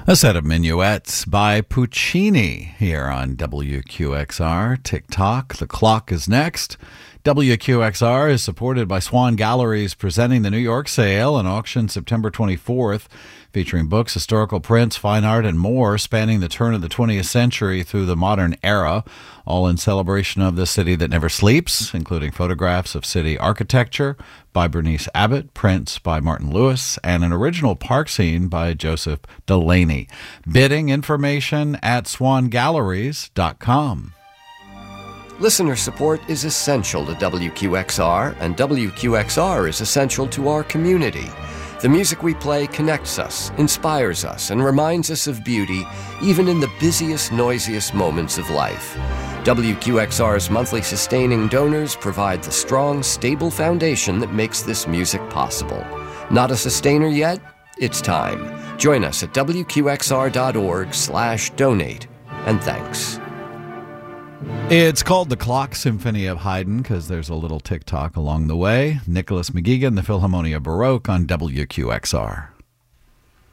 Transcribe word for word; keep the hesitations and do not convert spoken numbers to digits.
A set of minuets by Puccini here on W Q X R. Tick-tock, the clock is next. W Q X R is supported by Swan Galleries, presenting the New York Sale and Auction September twenty-fourth, featuring books, historical prints, fine art, and more, spanning the turn of the twentieth century through the modern era, all in celebration of the city that never sleeps, including photographs of city architecture by Bernice Abbott, prints by Martin Lewis, and an original park scene by Joseph Delaney. Bidding information at swan galleries dot com. Listener support is essential to W Q X R, and W Q X R is essential to our community. The music we play connects us, inspires us, and reminds us of beauty, even in the busiest, noisiest moments of life. W Q X R's monthly sustaining donors provide the strong, stable foundation that makes this music possible. Not a sustainer yet? It's time. Join us at W Q X R dot org slash donate, and thanks. It's called the Clock Symphony of Haydn because there's a little tick-tock along the way. Nicholas McGeegan, the Philharmonia Baroque on W Q X R.